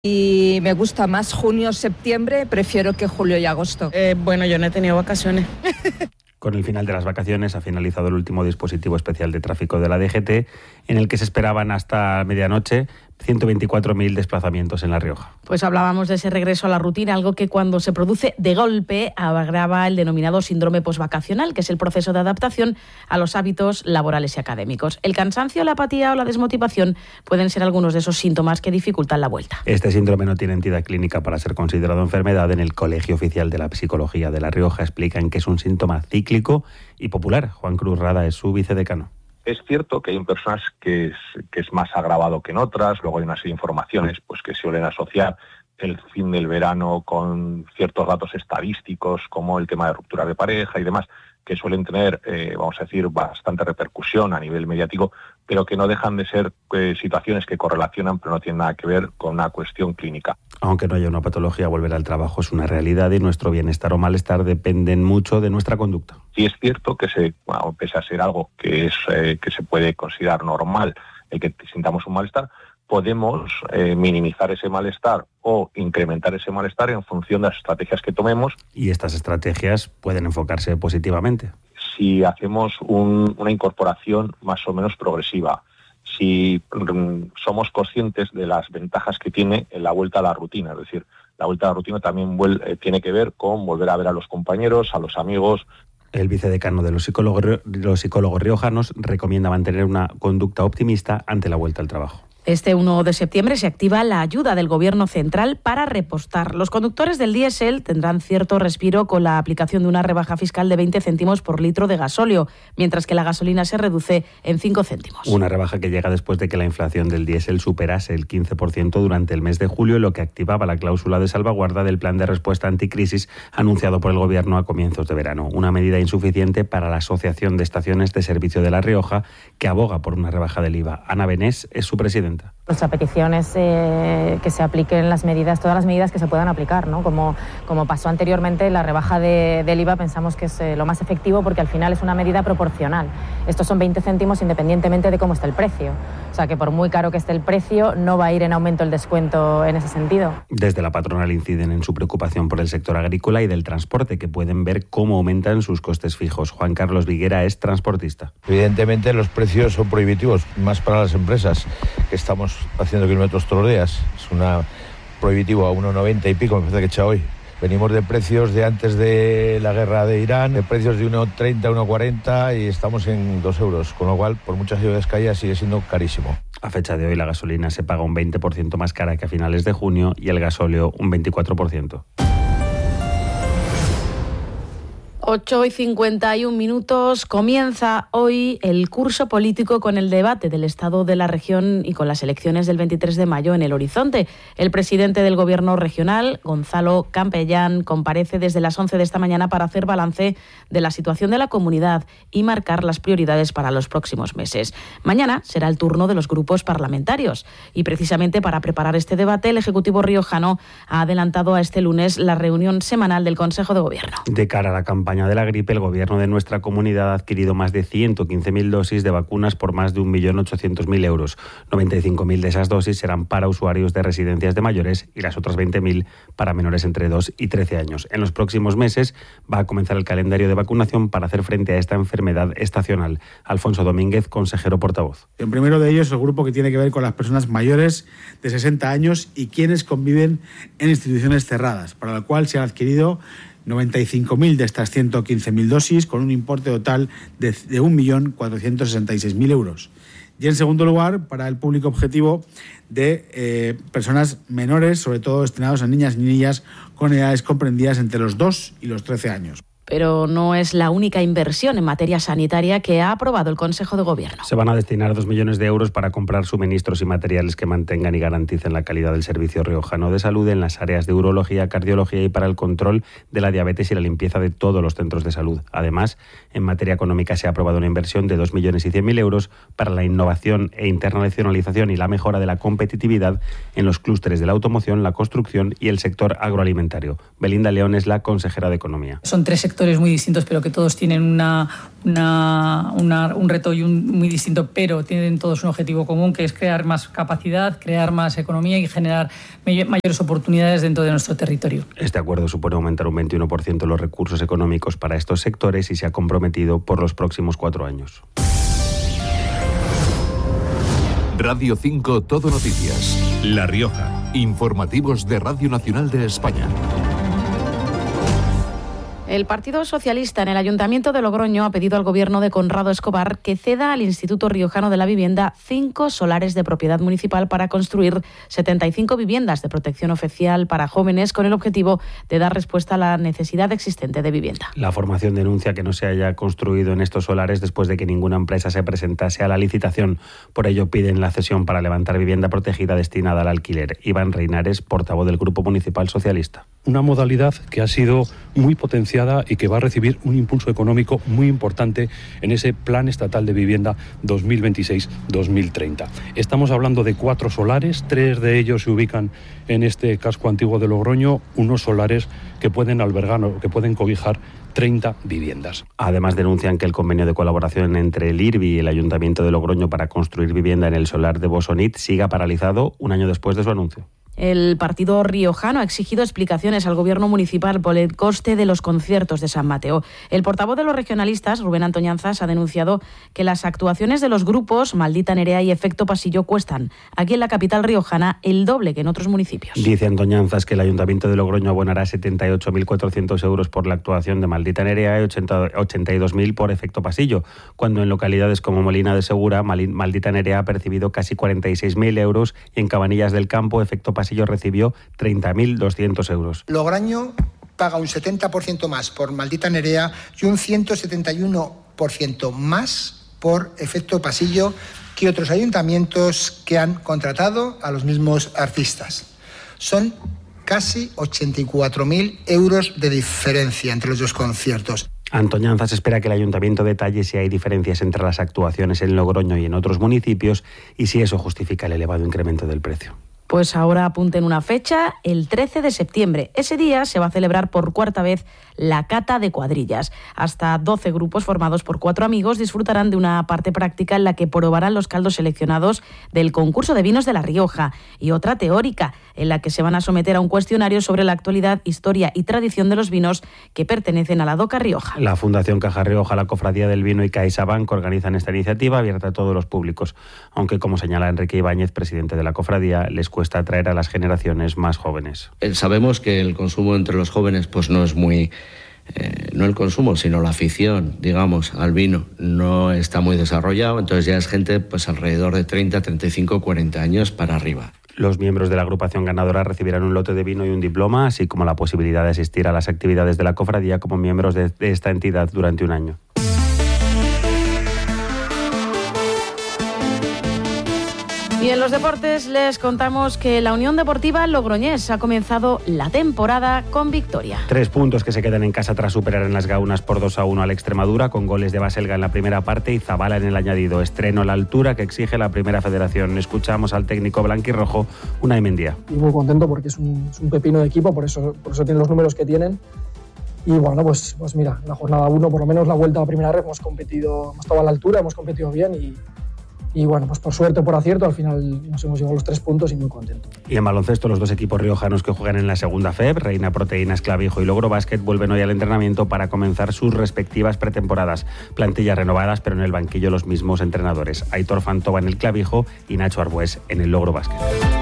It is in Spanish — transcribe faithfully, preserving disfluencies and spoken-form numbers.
Y me gusta más junio, septiembre, prefiero que julio y agosto. Eh, bueno, yo no he tenido vacaciones. Con el final de las vacaciones ha finalizado el último dispositivo especial de tráfico de la D G T, en el que se esperaban hasta medianoche ciento veinticuatro mil desplazamientos en La Rioja. Pues hablábamos de ese regreso a la rutina, algo que cuando se produce de golpe agrava el denominado síndrome posvacacional, que es el proceso de adaptación a los hábitos laborales y académicos. El cansancio, la apatía o la desmotivación pueden ser algunos de esos síntomas que dificultan la vuelta. Este síndrome no tiene entidad clínica para ser considerado enfermedad. En el Colegio Oficial de la Psicología de La Rioja explican que es un síntoma cíclico y popular. Juan Cruz Rada es su vicedecano. Es cierto que hay personas que es, que es más agravado que en otras. Luego hay una serie de informaciones pues, que suelen asociar el fin del verano con ciertos datos estadísticos, como el tema de ruptura de pareja y demás, que suelen tener, eh, vamos a decir, bastante repercusión a nivel mediático, pero que no dejan de ser eh, situaciones que correlacionan, pero no tienen nada que ver con una cuestión clínica. Aunque no haya una patología, volver al trabajo es una realidad y nuestro bienestar o malestar dependen mucho de nuestra conducta. Y es cierto que, se, bueno, pese a ser algo que, es, eh, que se puede considerar normal, el que sintamos un malestar, podemos eh, minimizar ese malestar o incrementar ese malestar en función de las estrategias que tomemos. Y estas estrategias pueden enfocarse positivamente. Si hacemos un, una incorporación más o menos progresiva, si mm, somos conscientes de las ventajas que tiene en la vuelta a la rutina, es decir, la vuelta a la rutina también vuel- eh, tiene que ver con volver a ver a los compañeros, a los amigos. El vicedecano de los psicólogos, los psicólogos riojanos recomienda mantener una conducta optimista ante la vuelta al trabajo. Este uno de septiembre se activa la ayuda del Gobierno central para repostar. Los conductores del diésel tendrán cierto respiro con la aplicación de una rebaja fiscal de veinte céntimos por litro de gasóleo, mientras que la gasolina se reduce en cinco céntimos. Una rebaja que llega después de que la inflación del diésel superase el quince por ciento durante el mes de julio, lo que activaba la cláusula de salvaguarda del plan de respuesta anticrisis anunciado por el Gobierno a comienzos de verano. Una medida insuficiente para la Asociación de Estaciones de Servicio de La Rioja, que aboga por una rebaja del I V A. Ana Benés es su presidenta. Nuestra petición es eh, que se apliquen las medidas, todas las medidas que se puedan aplicar, ¿no? Como, como pasó anteriormente, la rebaja de, del I V A pensamos que es eh, lo más efectivo porque al final es una medida proporcional. Estos son veinte céntimos independientemente de cómo esté el precio. O sea que por muy caro que esté el precio, no va a ir en aumento el descuento en ese sentido. Desde la patronal inciden en su preocupación por el sector agrícola y del transporte, que pueden ver cómo aumentan sus costes fijos. Juan Carlos Viguera es transportista. Evidentemente los precios son prohibitivos, más para las empresas, que estamos haciendo kilómetros todos los días. Es una prohibitivo a uno noventa y pico, me parece que he echado hoy. Venimos de precios de antes de la guerra de Irán, de precios de uno treinta, uno cuarenta y estamos en dos euros, con lo cual, por muchas ciudades que haya, sigue siendo carísimo. A fecha de hoy, la gasolina se paga un veinte por ciento más cara que a finales de junio y el gasóleo un veinticuatro por ciento. ocho y cincuenta y un minutos. Comienza hoy el curso político con el debate del estado de la región y con las elecciones del veintitrés de mayo en el horizonte. El presidente del Gobierno regional, Gonzalo Campellán, comparece desde las once de esta mañana para hacer balance de la situación de la comunidad y marcar las prioridades para los próximos meses. Mañana será el turno de los grupos parlamentarios y precisamente para preparar este debate el Ejecutivo riojano ha adelantado a este lunes la reunión semanal del Consejo de Gobierno. De cara a la campaña de la gripe, el Gobierno de nuestra comunidad ha adquirido más de ciento quince mil dosis de vacunas por más de un millón ochocientos mil euros. noventa y cinco mil de esas dosis serán para usuarios de residencias de mayores y las otras veinte mil para menores entre dos y trece años. En los próximos meses va a comenzar el calendario de vacunación para hacer frente a esta enfermedad estacional. Alfonso Domínguez, consejero portavoz. El primero de ellos es el grupo que tiene que ver con las personas mayores de sesenta años y quienes conviven en instituciones cerradas, para lo cual se han adquirido noventa y cinco mil de estas ciento quince mil dosis, con un importe total de, de un millón cuatrocientos sesenta y seis mil euros. Y en segundo lugar, para el público objetivo de eh, personas menores, sobre todo destinados a niñas y niñas con edades comprendidas entre los dos y los trece años. Pero no es la única inversión en materia sanitaria que ha aprobado el Consejo de Gobierno. Se van a destinar dos millones de euros para comprar suministros y materiales que mantengan y garanticen la calidad del servicio riojano de salud en las áreas de urología, cardiología y para el control de la diabetes y la limpieza de todos los centros de salud. Además, en materia económica se ha aprobado una inversión de dos millones y cien mil euros para la innovación e internacionalización y la mejora de la competitividad en los clústeres de la automoción, la construcción y el sector agroalimentario. Belinda León es la consejera de Economía. Son tres sectores sectores muy distintos, pero que todos tienen una, una, una, un reto y un muy distinto, pero tienen todos un objetivo común, que es crear más capacidad, crear más economía y generar mayores oportunidades dentro de nuestro territorio. Este acuerdo supone aumentar un veintiuno por ciento los recursos económicos para estos sectores y se ha comprometido por los próximos cuatro años. Radio cinco Todo Noticias. La Rioja. Informativos de Radio Nacional de España. El Partido Socialista en el Ayuntamiento de Logroño ha pedido al Gobierno de Conrado Escobar que ceda al Instituto Riojano de la Vivienda cinco solares de propiedad municipal para construir setenta y cinco viviendas de protección oficial para jóvenes, con el objetivo de dar respuesta a la necesidad existente de vivienda. La formación denuncia que no se haya construido en estos solares después de que ninguna empresa se presentase a la licitación. Por ello piden la cesión para levantar vivienda protegida destinada al alquiler. Iván Reinares, portavoz del Grupo Municipal Socialista. Una modalidad que ha sido muy potenciada y que va a recibir un impulso económico muy importante en ese Plan Estatal de Vivienda dos mil veintiséis dos mil treinta. Estamos hablando de cuatro solares, tres de ellos se ubican en este casco antiguo de Logroño, unos solares que pueden albergar, que pueden cobijar treinta viviendas. Además denuncian que el convenio de colaboración entre el I R B I y el Ayuntamiento de Logroño para construir vivienda en el solar de Bosonit siga paralizado un año después de su anuncio. El partido riojano ha exigido explicaciones al gobierno municipal por el coste de los conciertos de San Mateo. El portavoz de los regionalistas, Rubén Antoñanzas, ha denunciado que las actuaciones de los grupos Maldita Nerea y Efecto Pasillo cuestan, aquí en la capital riojana, el doble que en otros municipios. Dice Antoñanzas que el Ayuntamiento de Logroño abonará setenta y ocho mil cuatrocientos euros por la actuación de Maldita Nerea y ochenta y dos mil por Efecto Pasillo, cuando en localidades como Molina de Segura, Maldita Nerea ha percibido casi cuarenta y seis mil euros y en Cabanillas del Campo, Efecto Pasillo recibió treinta mil doscientos euros. Logroño paga un setenta por ciento más por Maldita Nerea y un ciento setenta y uno por ciento más por Efecto Pasillo que otros ayuntamientos que han contratado a los mismos artistas. Son casi ochenta y cuatro mil euros de diferencia entre los dos conciertos. Antoñanzas espera que el ayuntamiento detalle si hay diferencias entre las actuaciones en Logroño y en otros municipios y si eso justifica el elevado incremento del precio. Pues ahora apunten una fecha, el trece de septiembre. Ese día se va a celebrar por cuarta vez la cata de cuadrillas. Hasta doce grupos formados por cuatro amigos disfrutarán de una parte práctica en la que probarán los caldos seleccionados del concurso de vinos de La Rioja y otra teórica en la que se van a someter a un cuestionario sobre la actualidad, historia y tradición de los vinos que pertenecen a la DOCA Rioja. La Fundación Caja Rioja, la Cofradía del Vino y CaixaBank organizan esta iniciativa abierta a todos los públicos, aunque, como señala Enrique Ibáñez, presidente de la cofradía, les cuesta atraer a las generaciones más jóvenes. Sabemos que el consumo entre los jóvenes pues no es muy... Eh, no el consumo, sino la afición, digamos, al vino no está muy desarrollado, entonces ya es gente pues alrededor de treinta, treinta y cinco, cuarenta años para arriba. Los miembros de la agrupación ganadora recibirán un lote de vino y un diploma, así como la posibilidad de asistir a las actividades de la cofradía como miembros de, de esta entidad durante un año. Y en los deportes les contamos que la Unión Deportiva Logroñés ha comenzado la temporada con victoria. Tres puntos que se quedan en casa tras superar en las Gaunas por dos a uno al Extremadura, con goles de Baselga en la primera parte y Zabala en el añadido. Estreno a la altura que exige la Primera Federación. Escuchamos al técnico blanquirrojo, Unai Mendía. Y muy contento porque es un, es un pepino de equipo, por eso, por eso tienen los números que tienen. Y bueno, pues, pues mira, la jornada uno, por lo menos la vuelta a la primera red, hemos competido, hemos estado a la altura, hemos competido bien y... Y bueno, pues por suerte o por acierto, al final nos hemos llevado los tres puntos y muy contentos. Y en baloncesto, los dos equipos riojanos que juegan en la segunda F E B, Reina Proteínas Clavijo y Logro Básquet, vuelven hoy al entrenamiento para comenzar sus respectivas pretemporadas. Plantillas renovadas, pero en el banquillo los mismos entrenadores. Aitor Fantova en el Clavijo y Nacho Arbués en el Logro Básquet.